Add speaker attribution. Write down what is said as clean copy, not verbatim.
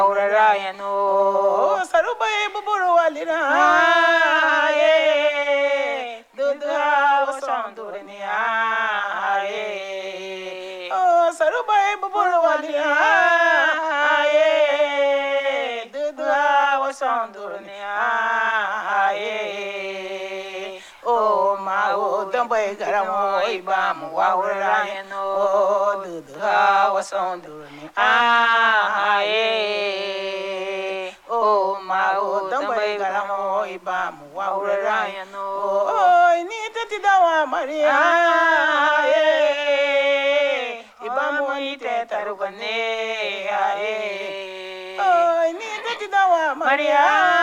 Speaker 1: Rayano Sarubai Buburu Alina Duda was on Durania Oh Sarubai Buburu Alina Duda was on Durania Oh Mao Dumbai Garamo Ibam Rayano Duda was on Durania Oh, Mao, Dumbai Garamo, Ibam, Waurayano, oh, Nitatidawa, Maria, Ibam, Wanite, Tarugane, oh, Nitatidawa, Maria.